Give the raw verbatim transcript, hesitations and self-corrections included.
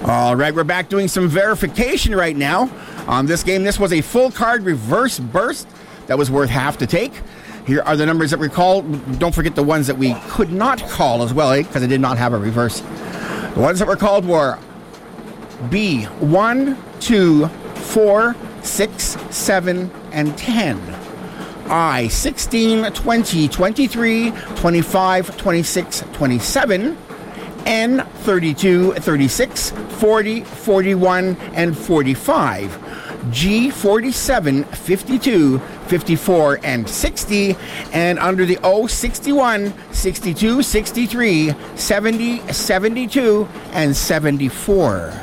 All right, we're back doing some verification right now on this game. This was a full card reverse burst that was worth half to take. Here are the numbers that we called. Don't forget the ones that we could not call as well, eh? Because I did not have a reverse. The ones that were called were B, one, two, four, six, seven, and ten. I, sixteen, twenty, twenty-three, twenty-five, twenty-six, twenty-seven. N, thirty-two, thirty-six, forty, forty-one, and forty-five. G, forty-seven, fifty-two, fifty-four, and sixty. And under the O, sixty-one, sixty-two, sixty-three, seventy, seventy-two, and seventy-four.